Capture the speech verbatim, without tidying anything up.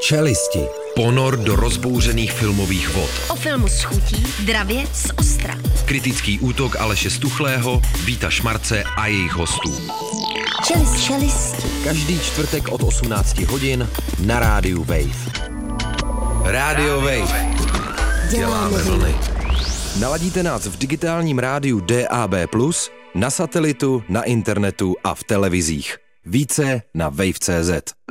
Čelisti. Ponor do rozbouřených filmových vod. O filmu s chutí, dravě z ostra. Kritický útok Aleše Stuchlého, Víta Šmarce a jejich hostů. Čelist, čelisti. Každý čtvrtek od osmnácti hodin na rádiu Wave. Rádio Wave. Děláme vlny. Naladíte nás v digitálním rádiu D A B plus, na satelitu, na internetu a v televizích. Více na wave tečka cé zet.